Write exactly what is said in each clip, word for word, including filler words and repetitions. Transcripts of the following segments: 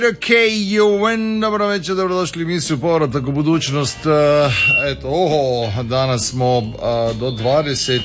Ok, you win. Dobro večer, dobrodošli u emisiju Povratak u budućnost. Eto, oho, danas smo uh, do dvadeset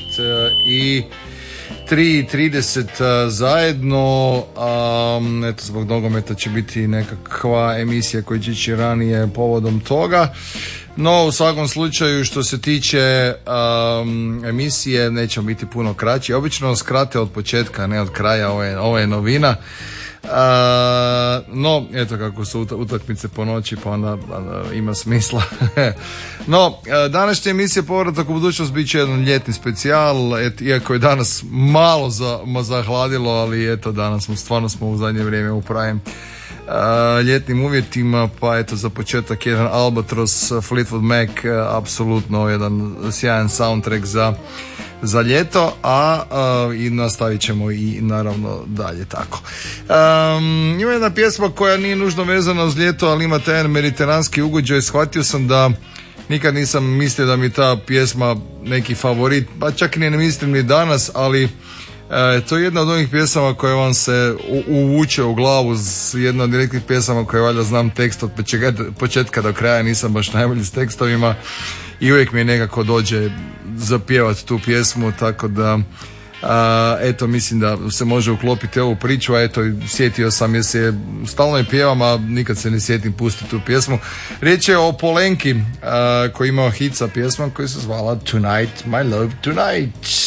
tri i trideset zajedno. Um, eto, zbog nogometa će biti nekakva emisija koja će ići ranije povodom toga. No, u svakom slučaju, što se tiče um, emisije, nećemo biti puno kraći. Obično nas krate od početka, ne od kraja, ovo je, ovo je novina. Uh, no, eto kako su utakmice po noći, pa onda, onda ima smisla. No, uh, današnja emisija Povratak u budućnost bit će jedan ljetni specijal, et, iako je danas malo za, zahladilo, ali eto, danas smo, stvarno smo u zadnje vrijeme u pravim uh, ljetnim uvjetima, pa eto, za početak jedan Albatros, Fleetwood Mac, uh, apsolutno jedan sjajan soundtrack za za ljeto, a, a i nastavit ćemo i naravno dalje tako. Um, ima jedna pjesma koja nije nužno vezana uz ljeto, ali ima taj jedan mediteranski ugođaj. Shvatio sam da nikad nisam mislio da mi ta pjesma neki favorit, pa čak ni ne mislim ni danas, ali e, to je jedna od onih pjesama koje vam se u, uvuče u glavu, jedna od direktnih pjesama koje valjda znam tekst od početka do kraja, nisam baš najbolji s tekstovima i uvijek mi nekako dođe zapjevati tu pjesmu, tako da a, eto, mislim da se može uklopiti ovu priču, a eto, sjetio sam je se, stalno je pjevam, a nikad se ne sjetim pustiti tu pjesmu. Riječ je o Polenki, a, koji imao hit sa pjesmom koja se zvala Tonight, My Love Tonight.